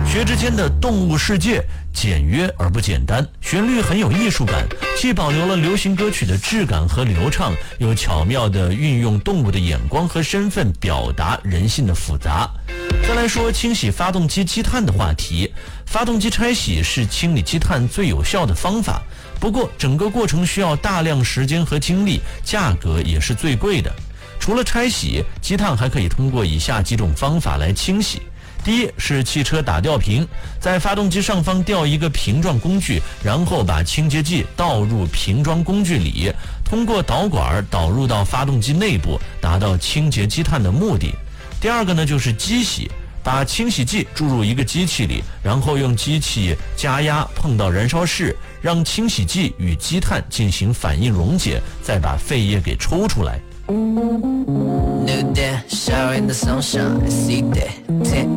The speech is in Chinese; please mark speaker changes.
Speaker 1: 薛之谦的《动物世界》简约而不简单，旋律很有艺术感，既保留了流行歌曲的质感和流畅，又巧妙地运用动物的眼光和身份表达人性的复杂。再来说清洗发动机积碳的话题，发动机拆洗是清理积碳最有效的方法，不过整个过程需要大量时间和精力，价格也是最贵的。除了拆洗，积碳还可以通过以下几种方法来清洗。第一是汽车打吊瓶，在发动机上方吊一个瓶状工具，然后把清洁剂倒入瓶装工具里，通过导管导入到发动机内部，达到清洁积碳的目的。第二个呢就是机洗，把清洗剂注入一个机器里，然后用机器加压碰到燃烧室，让清洗剂与积碳进行反应溶解，再把废液给抽出来。
Speaker 2: New day, shower in the sunshine, I see that. 10